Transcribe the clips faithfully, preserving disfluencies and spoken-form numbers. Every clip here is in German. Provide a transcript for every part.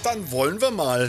dann wollen wir mal.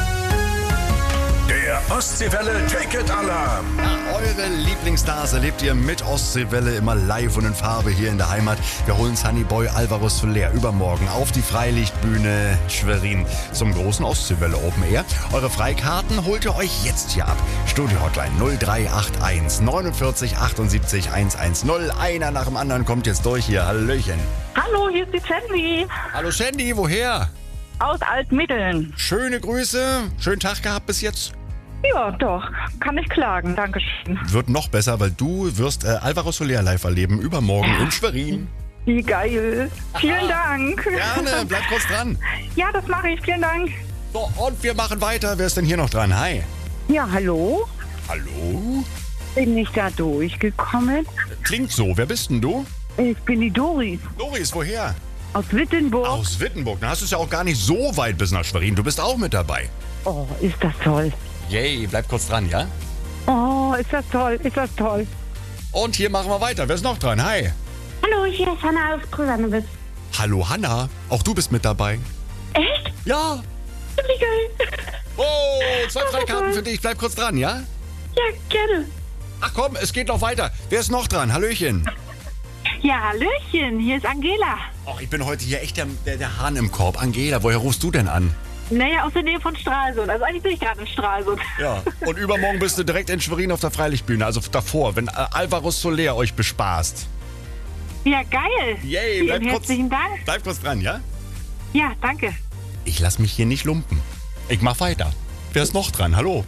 Der Ostseewelle Ticket-Alarm. Ja, eure Lieblingsstars erlebt ihr mit Ostseewelle immer live und in Farbe hier in der Heimat. Wir holen Sunnyboy Alvaro Soler übermorgen auf die Freilichtbühne Schwerin zum großen Ostseewelle Open Air. Eure Freikarten holt ihr euch jetzt hier ab. Studio-Hotline null drei acht eins neunundvierzig achtundsiebzig hundertzehn. Einer nach dem anderen kommt jetzt durch hier. Hallöchen. Hallo, hier ist die Sandy Hallo Sandy, woher? aus Altmitteln. Schöne Grüße. Schönen Tag gehabt bis jetzt. Ja, doch, kann ich klagen. Dankeschön. Wird noch besser, weil du wirst äh, Alvaro Soler live erleben übermorgen in Schwerin. Wie geil. Vielen Dank. Gerne, bleib kurz dran. Ja, das mache ich. Vielen Dank. So, und wir machen weiter. Wer ist denn hier noch dran? Hi. Ja, hallo? Hallo? Bin ich da durchgekommen? Klingt so. Wer bist denn du? Ich bin die Doris Doris, woher? aus Wittenburg. Aus Wittenburg. Na, hast du es ja auch gar nicht so weit bis nach Schwerin. Du bist auch mit dabei. Oh, ist das toll. Yay, bleib kurz dran, ja? Oh, ist das toll. Ist das toll. Und hier machen wir weiter. Wer ist noch dran? Hi. Hallo, hier ist Hanna aus Kusanowitz. Hallo, Hanna. Auch du bist mit dabei. Echt? Ja. Wie geil. Oh, zwei Freikarten für dich. Bleib kurz dran, ja? Ja, gerne. Ach komm, es geht noch weiter. Wer ist noch dran? Hallöchen. Ja, Hallöchen. Hier ist Angela. Ach, ich bin heute hier echt der, der, der Hahn im Korb. Angela, woher rufst du denn an? Naja, aus der Nähe von Stralsund. Also eigentlich bin ich gerade in Stralsund. Ja. Und übermorgen bist du direkt in Schwerin auf der Freilichtbühne. Also davor, wenn äh, Alvaro Soler euch bespaßt. Ja, geil. Yay, bleib Vielen kurz, herzlichen Dank. bleib kurz dran, ja? Ja, danke. Ich lass mich hier nicht lumpen. Ich mach weiter. Wer ist noch dran? Hallo?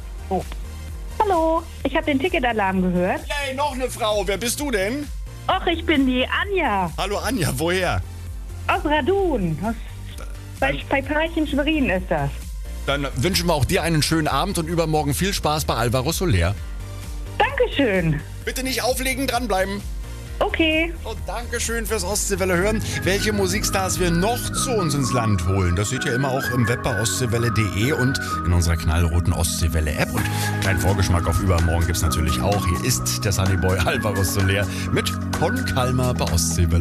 Hallo, ich habe den Ticketalarm gehört. Yay, noch eine Frau. Wer bist du denn? Och, ich bin die Anja Hallo Anja, woher? aus Radun. Aus, bei, bei Parchim Schwerin ist das. Dann wünschen wir auch dir einen schönen Abend und übermorgen viel Spaß bei Alvaro Soler. Dankeschön. Bitte nicht auflegen, dranbleiben. Okay. Und Dankeschön fürs Ostseewelle hören. Welche Musikstars wir noch zu uns ins Land holen, das seht ihr immer auch im Web bei ostseewelle punkt de und in unserer knallroten Ostseewelle-App. Und einen kleinen Vorgeschmack auf übermorgen gibt's natürlich auch. Hier ist der Sunnyboy Alvaro Soler mit Con Calma bei Ostseewelle.